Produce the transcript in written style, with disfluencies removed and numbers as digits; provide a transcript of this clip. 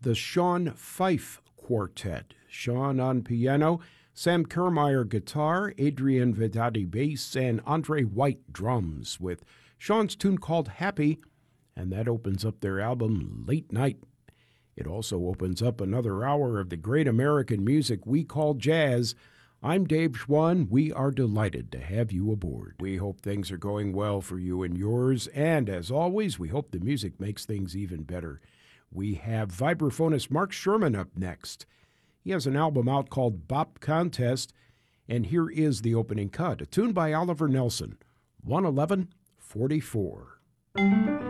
the Sean Fife Quartet. Sean on piano, Sam Kermeyer guitar, Adrian Vedati bass, and Andre White drums, with Sean's tune called Happy, and that opens up their album Late Night. It also opens up another hour of the great American music we call jazz. I'm Dave Schwann. We are delighted to have you aboard. We hope things are going well for you and yours, and as always, we hope the music makes things even better. We have vibraphonist Mark Sherman up next. He has an album out called Bop Contest, and here is the opening cut, a tune by Oliver Nelson, 111-44.